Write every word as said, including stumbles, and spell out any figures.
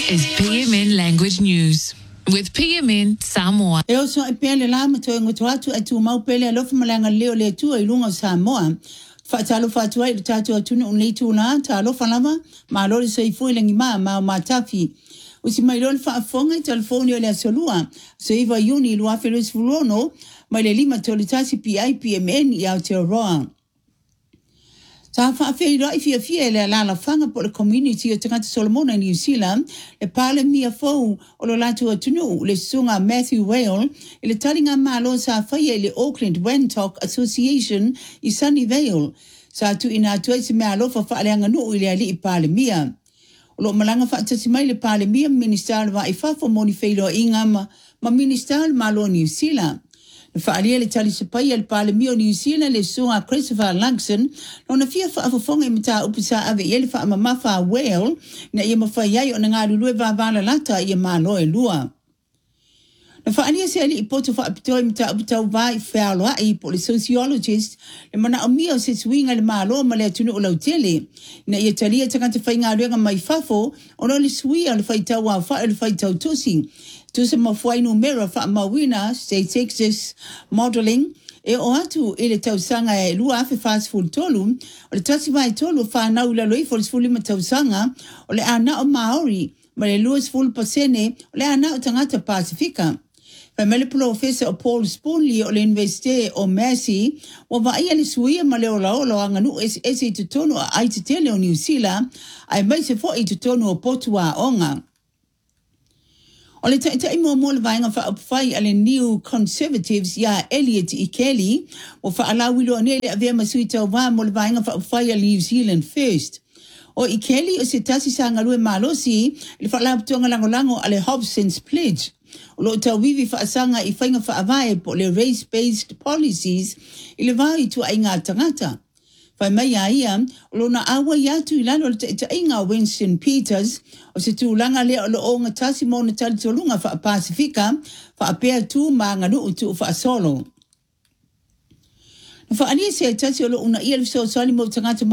is P M N Language News with P M N Samoa. E oso e pele la mato e ngoto atu e tu mau pele alofa malanga leo le tu e lunga Samoa. Fatalo fatua i tatu atunu unleitu na ta alofa lava ma lori so i fui lengi ma ma matafi. Usi mai lori fa afonga i telefoni o le asolua. So iwa yuni lua felis fulono ma le lima tolitasi P I P M N i Aotearoa. Sa fa fe ro i fia fia le la la fanga po le community o tangata Solomona New Zealand le pale mia fo o lo latu atunu le sunga Matthew Whale le talinga malo sa fa le Auckland Wentok Association i Sunnyvale sa tu ina tu se malo fa fa le nganu ile ali pale mia o lo malanga fa tsi mai le pale mia minister va i fa fo moni fe lo ingama ma minister malo New Zealand Fa'alia le tali sepai al pale mio New Zealand le sunga Christopher Langson no fia fa afonga i mata upisa ave ele fa mama fa well na ia mafa yai o nga lulu va vala lata ia malo e lua na fa'alia se ali ipoto fa apito i mata upita vai fa lo ai po le sociologist le mana o mio se swinga le malo ma le tunu o lautele na ia tali tanga te fainga luenga mai fafo o no le swia le faita wa fa le faita tosi Tu se mafwai numero fa mawina State Texas Modeling e o atu ele tausanga e lua afe fast food tolu o le tasi vai tolu fa na ula loi for fuli ma tausanga o le ana o Maori ma le luas full pasene o le ana o tangata Pasifika fa mele professor o Paul Spoonley o le Universite o Massey o va ia le suia ma le o la o lo anganu es ese tutono a aititele o New Zealand ai mai se fo i tutono o Potua onga O le ta ta imo mo le vainga fa fai ale New Conservatives ya Elliot I Kelly o fa ala wilo ne le ave masuita wa mo le vainga fa fai ale New Zealand First. O I Kelly o se tasi sanga lue malosi le fa la tonga lango lango ale Hobson's Pledge. O lo ta wivi fa sanga I fainga fa avae po le race-based policies I le vai tu ainga tangata. Fai mai ia, o lo na awa iatu I lalo te te inga Winston Peters, o se tūlanga lea o lo o ngatasi mo na tali tolunga fa Pasifika, fa apea tū ma nganu utu fa solo. Fa ania se tasi o lo una ia le so sali mo tangata